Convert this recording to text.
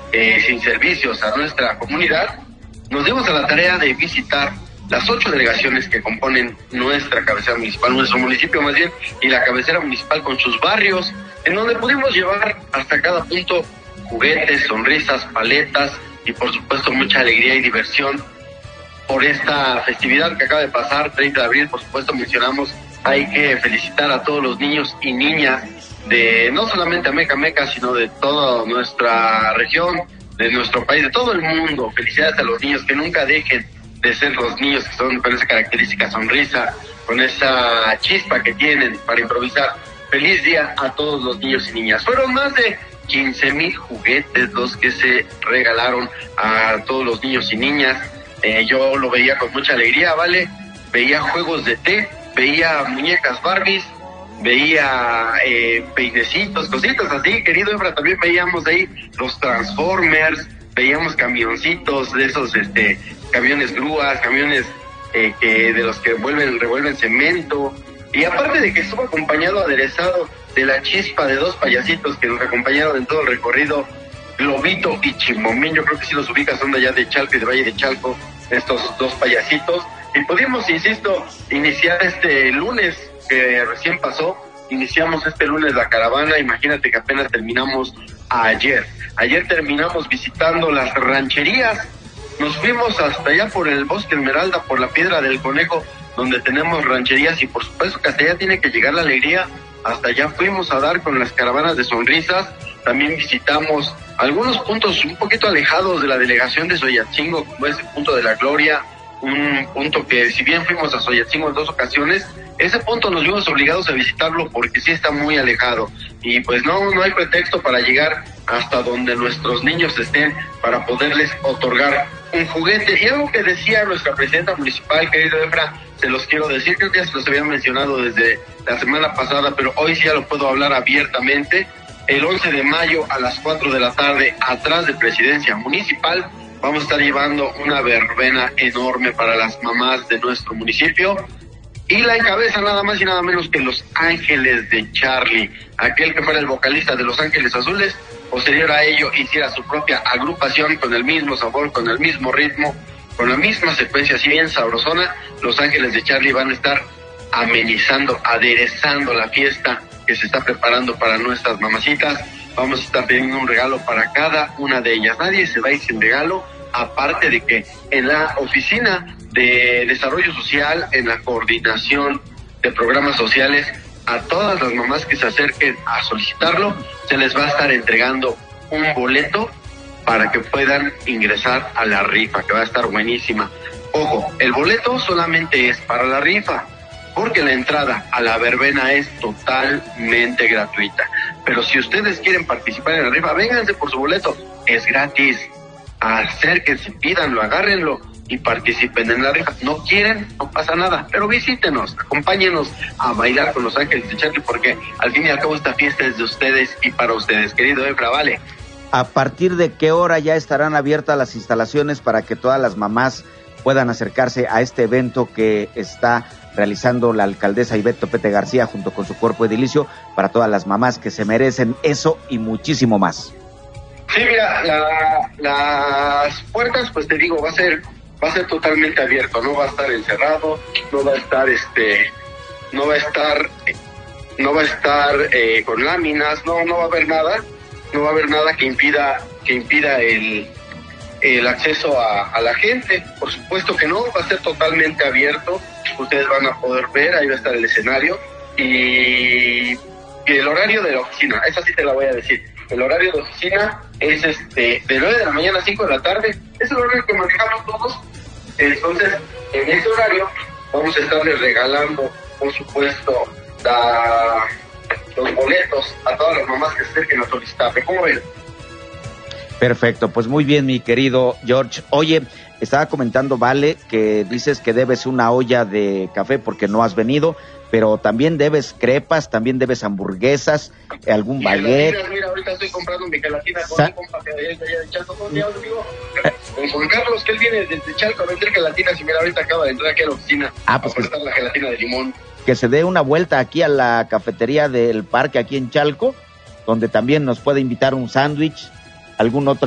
sin servicios a nuestra comunidad, nos dimos a la tarea de visitar las 8 delegaciones que componen nuestra cabecera municipal, nuestro municipio más bien, y la cabecera municipal con sus barrios, en donde pudimos llevar hasta cada punto juguetes, sonrisas, paletas y por supuesto mucha alegría y diversión por esta festividad que acaba de pasar, 30 de abril. Por supuesto mencionamos, hay que felicitar a todos los niños y niñas de no solamente Amecameca, sino de toda nuestra región, de nuestro país, de todo el mundo. Felicidades a los niños, que nunca dejen de ser los niños que son con esa característica sonrisa, con esa chispa que tienen para improvisar. Feliz día a todos los niños y niñas. Fueron más de 15,000 juguetes los que se regalaron a todos los niños y niñas. Yo lo veía con mucha alegría, ¿vale? Veía juegos de té, veía muñecas Barbies, veía peinecitos, cositas así, querido Efra. También veíamos ahí los Transformers, veíamos camioncitos de esos, camiones grúas, camiones de los que revuelven cemento. Y aparte de que estuvo acompañado, aderezado de la chispa de 2 payasitos que nos acompañaron en todo el recorrido, Globito y Chimomín. Yo creo que sí los ubicas, son de allá de Chalco y de Valle de Chalco, estos 2 payasitos. Y pudimos, insisto, iniciar este lunes que recién pasó. Iniciamos este lunes la caravana. Imagínate que apenas terminamos ayer. Ayer terminamos visitando las rancherías. Nos fuimos hasta allá por el Bosque Esmeralda, por la Piedra del Conejo, donde tenemos rancherías, y por supuesto que hasta allá tiene que llegar la alegría. Hasta allá fuimos a dar con las caravanas de sonrisas. También visitamos algunos puntos un poquito alejados de la delegación de Soyatzingo, como es el punto de la Gloria, un punto que, si bien fuimos a Soyatzingo en 2 ocasiones, ese punto nos vimos obligados a visitarlo porque sí está muy alejado, y pues no hay pretexto para llegar hasta donde nuestros niños estén para poderles otorgar un juguete. Y algo que decía nuestra presidenta municipal, querido Efra, se los quiero decir, creo que ya se los habían mencionado desde la semana pasada, pero hoy sí ya lo puedo hablar abiertamente. El 11 de mayo a las 4 de la tarde, atrás de Presidencia Municipal, vamos a estar llevando una verbena enorme para las mamás de nuestro municipio, y la encabeza nada más y nada menos que Los Ángeles de Charlie, aquel que fuera el vocalista de Los Ángeles Azules. Posterior a ello hiciera su propia agrupación con el mismo sabor, con el mismo ritmo, con la misma secuencia, así bien sabrosona. Los Ángeles de Charlie van a estar amenizando, aderezando la fiesta que se está preparando para nuestras mamacitas. Vamos a estar teniendo un regalo para cada una de ellas. Nadie se va a ir sin regalo, aparte de que en la oficina de desarrollo social, en la coordinación de programas sociales, a todas las mamás que se acerquen a solicitarlo, se les va a estar entregando un boleto para que puedan ingresar a la rifa, que va a estar buenísima. Ojo, el boleto solamente es para la rifa, porque la entrada a la verbena es totalmente gratuita. Pero si ustedes quieren participar en la rifa, vénganse por su boleto, es gratis. Acérquense, pídanlo, agárrenlo y participen en la rifa. No quieren, no pasa nada, pero visítenos, acompáñenos a bailar con Los Ángeles de Charlie, porque al fin y al cabo esta fiesta es de ustedes y para ustedes, querido Efra, ¿vale? ¿A partir de qué hora ya estarán abiertas las instalaciones para que todas las mamás puedan acercarse a este evento que está realizando la alcaldesa Ivette Topete García junto con su cuerpo edilicio, para todas las mamás que se merecen eso y muchísimo más? Sí, mira, las puertas, pues te digo, va a ser totalmente abierto, no va a estar encerrado, no va a estar con láminas, no va a haber nada que impida el acceso a la gente. Por supuesto que no, va a ser totalmente abierto. Ustedes van a poder ver, ahí va a estar el escenario, y el horario de la oficina, esa sí te la voy a decir. El horario de oficina es de 9 de la mañana a 5 de la tarde, es el horario que manejamos todos. Entonces, en ese horario vamos a estarles regalando, por supuesto, los boletos a todas las mamás que se acerquen a solicitarle. ¿Cómo ven? Perfecto, pues muy bien, mi querido George. Oye, estaba comentando, Vale, que dices que debes una olla de café porque no has venido, pero también debes crepas, también debes hamburguesas, algún baguette. Mira, ahorita estoy comprando mi gelatina con un compa que de Chalco. ¿Cómo te llamas, amigo? Con Juan Carlos, que él viene desde Chalco a vender gelatinas, y mira, ahorita acaba de entrar aquí a la oficina pues a prestar la gelatina de limón. Que se dé una vuelta aquí a la cafetería del parque aquí en Chalco, donde también nos puede invitar un sándwich, algún otro